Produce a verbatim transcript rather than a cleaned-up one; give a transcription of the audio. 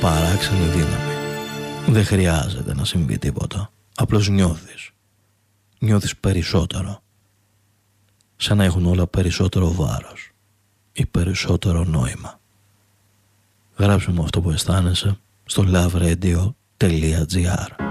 παράξενη δύναμη. Δεν χρειάζεται να συμβεί τίποτα. Απλώς νιώθεις. Νιώθεις περισσότερο. Σαν να έχουν όλα περισσότερο βάρος ή περισσότερο νόημα. Γράψε μου αυτό που αισθάνεσαι στο loveRadio.gr.